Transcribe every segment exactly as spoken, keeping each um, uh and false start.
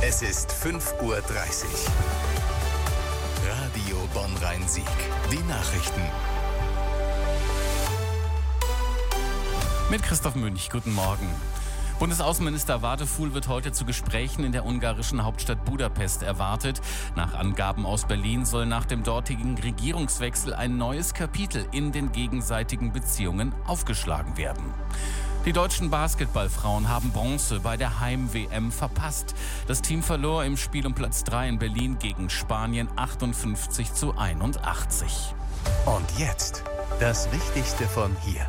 Es ist fünf Uhr dreißig. Radio Bonn-Rhein-Sieg. Die Nachrichten. Mit Christoph Münch, guten Morgen. Bundesaußenminister Wadefuhl wird heute zu Gesprächen in der ungarischen Hauptstadt Budapest erwartet. Nach Angaben aus Berlin soll nach dem dortigen Regierungswechsel ein neues Kapitel in den gegenseitigen Beziehungen aufgeschlagen werden. Die deutschen Basketballfrauen haben Bronze bei der Heim-W M verpasst. Das Team verlor im Spiel um Platz drei in Berlin gegen Spanien achtundfünfzig zu einundachtzig. Und jetzt das Wichtigste von hier.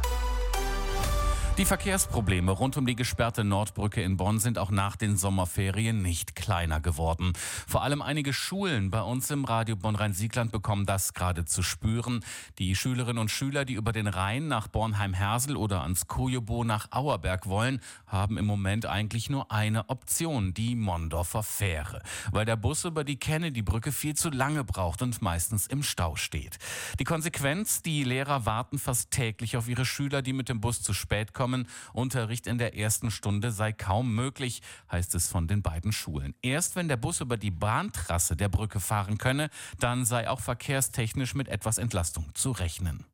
Die Verkehrsprobleme rund um die gesperrte Nordbrücke in Bonn sind auch nach den Sommerferien nicht kleiner geworden. Vor allem einige Schulen bei uns im Radio Bonn-Rhein-Siegland bekommen das gerade zu spüren. Die Schülerinnen und Schüler, die über den Rhein nach Bornheim-Hersel oder ans Kujobo nach Auerberg wollen, haben im Moment eigentlich nur eine Option, die Mondorfer Fähre. Weil der Bus über die Kennedy-Brücke viel zu lange braucht und meistens im Stau steht. Die Konsequenz: Die Lehrer warten fast täglich auf ihre Schüler, die mit dem Bus zu spät kommen. Unterricht in der ersten Stunde sei kaum möglich, heißt es von den beiden Schulen. Erst wenn der Bus über die Bahntrasse der Brücke fahren könne, dann sei auch verkehrstechnisch mit etwas Entlastung zu rechnen.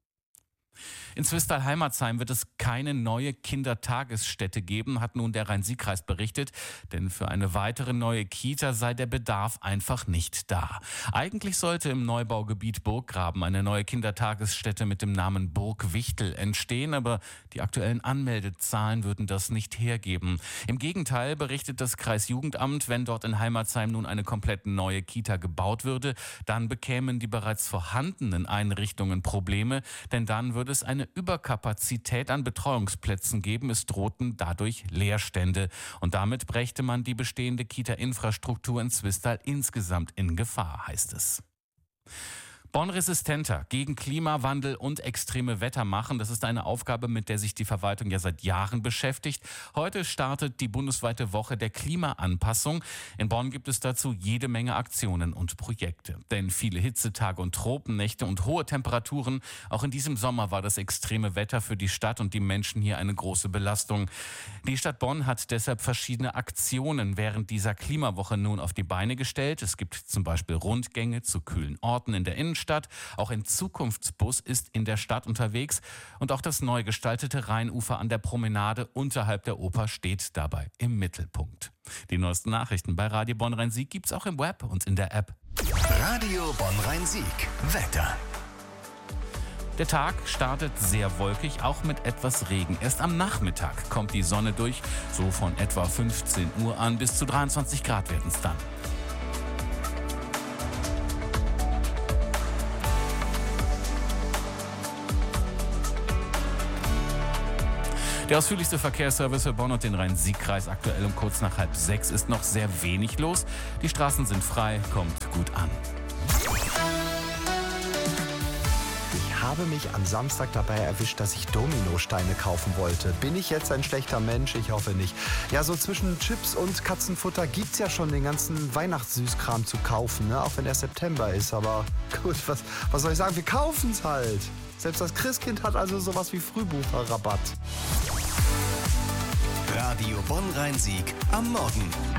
In Zwistal-Heimatsheim wird es keine neue Kindertagesstätte geben, hat nun der Rhein-Sieg-Kreis berichtet. Denn für eine weitere neue Kita sei der Bedarf einfach nicht da. Eigentlich sollte im Neubaugebiet Burggraben eine neue Kindertagesstätte mit dem Namen Burg Wichtel entstehen, aber die aktuellen Anmeldezahlen würden das nicht hergeben. Im Gegenteil berichtet das Kreisjugendamt, wenn dort in Heimatsheim nun eine komplett neue Kita gebaut würde, dann bekämen die bereits vorhandenen Einrichtungen Probleme, denn dann würde es eine Überkapazität an Betreuungsplätzen geben. Es drohten dadurch Leerstände. Und damit brächte man die bestehende Kita-Infrastruktur in Zwistal insgesamt in Gefahr, heißt es. Bonn resistenter gegen Klimawandel und extreme Wetter machen. Das ist eine Aufgabe, mit der sich die Verwaltung ja seit Jahren beschäftigt. Heute startet die bundesweite Woche der Klimaanpassung. In Bonn gibt es dazu jede Menge Aktionen und Projekte. Denn viele Hitzetage und Tropennächte und hohe Temperaturen, auch in diesem Sommer war das extreme Wetter für die Stadt und die Menschen hier eine große Belastung. Die Stadt Bonn hat deshalb verschiedene Aktionen während dieser Klimawoche nun auf die Beine gestellt. Es gibt zum Beispiel Rundgänge zu kühlen Orten in der Innenstadt. Auch ein Zukunftsbus ist in der Stadt unterwegs und auch das neu gestaltete Rheinufer an der Promenade unterhalb der Oper steht dabei im Mittelpunkt. Die neuesten Nachrichten bei Radio Bonn-Rhein-Sieg gibt's auch im Web und in der App. Radio Bonn-Rhein-Sieg. Wetter. Der Tag startet sehr wolkig, auch mit etwas Regen. Erst am Nachmittag kommt die Sonne durch, so von etwa fünfzehn Uhr an bis zu dreiundzwanzig Grad werden es dann. Der ausführlichste Verkehrsservice für Bonn und den Rhein-Sieg-Kreis aktuell um kurz nach halb sechs ist noch sehr wenig los. Die Straßen sind frei, kommt gut an. Ich habe mich am Samstag dabei erwischt, dass ich Dominosteine kaufen wollte. Bin ich jetzt ein schlechter Mensch? Ich hoffe nicht. Ja, so zwischen Chips und Katzenfutter gibt's ja schon den ganzen Weihnachtssüßkram zu kaufen, ne? Auch wenn er September ist. Aber gut, was, was soll ich sagen? Wir kaufen's halt. Selbst das Christkind hat also sowas wie Frühbucherrabatt. Radio Bonn-Rhein-Sieg am Morgen.